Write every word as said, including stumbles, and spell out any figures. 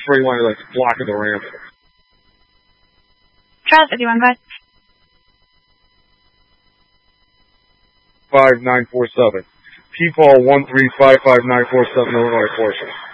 Freightliner that's blocking the ramp. Charles fifty-one, go ahead. five nine four seven. P-Paul one three five five nine four seven, Illinois Porsche.